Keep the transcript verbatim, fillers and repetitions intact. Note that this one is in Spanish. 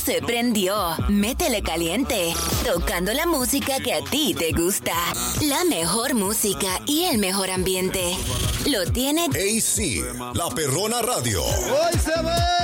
se prendió. Métele caliente, tocando la música que a ti te gusta. La mejor música y el mejor ambiente. Lo tiene A C, La Perrona Radio. Hoy se ve.